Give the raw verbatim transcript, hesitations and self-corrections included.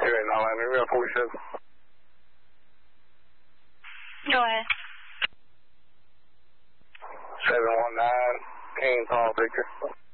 eight nine nine, we got forty-seven. Go ahead. seven one nine, King Paul Victor.